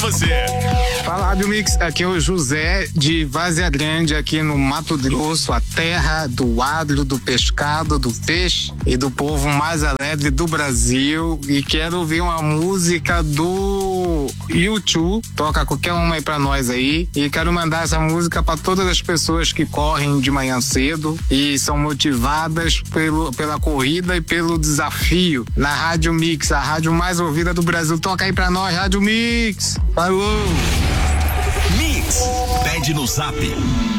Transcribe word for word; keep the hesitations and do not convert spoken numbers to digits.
você. Fala, Rádio Mix, aqui é o José de Várzea Grande, aqui no Mato Grosso, a terra do agro, do pescado, do peixe e do povo mais alegre do Brasil. E quero ouvir uma música do YouTube, toca qualquer uma aí pra nós aí. E quero mandar essa música pra todas as pessoas que correm de manhã cedo e são motivadas pelo, pela corrida e pelo desafio. Na Rádio Mix, a rádio mais ouvida do Brasil. Toca aí pra nós, Rádio Mix. Falou! Mix, pede no zap